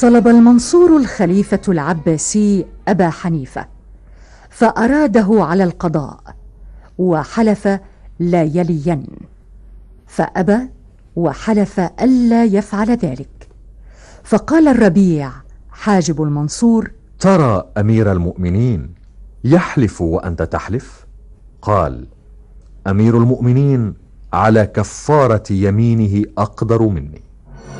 طلب المنصور الخليفة العباسي أبا حنيفة فأراده على القضاء، وحلف لا يلين، فأبى وحلف ألا يفعل ذلك. فقال الربيع حاجب المنصور: ترى أمير المؤمنين يحلف وأنت تحلف؟ قال: أمير المؤمنين على كفارة يمينه أقدر مني.